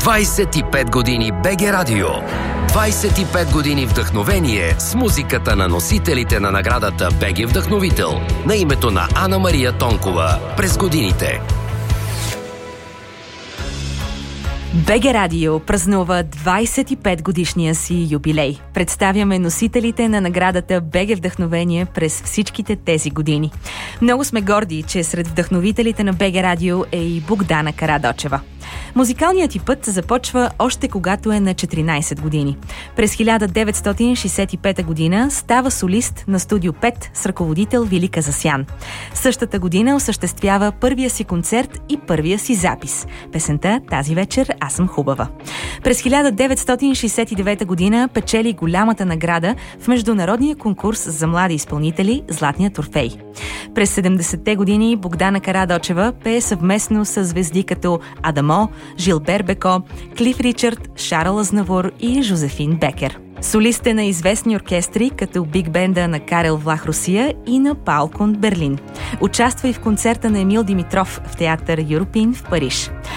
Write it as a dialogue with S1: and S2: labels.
S1: 25 години БГ Радио. 25 години вдъхновение с музиката на носителите на наградата БГ Вдъхновител на името на Ана Мария Тонкова през годините.
S2: БГ Радио празнува 25 годишния си юбилей. Представяме носителите на наградата БГ Вдъхновение през всичките тези години. Много сме горди, че сред вдъхновителите на БГ Радио е и Богдана Карадочева. Музикалният ти път започва още когато е на 14 години. През 1965 година става солист на Студио 5 с ръководител Вили Казасян. Същата година осъществява първия си концерт и първия си запис. Песента "Тази вечер аз съм хубава". През 1969 година печели голямата награда в международния конкурс за млади изпълнители "Златният Орфей". През 70-те години Богдана Карадочева пее съвместно с звезди като Адамо, Жилбер Беко, Клиф Ричард, Шарл Азнавур и Жозефин Бекер. Солист е на известни оркестри, като Биг Бенда на Карел Влах Русия и на Паул Кунт Берлин. Участва и в концерта на Емил Димитров в театър Юропин в Париж.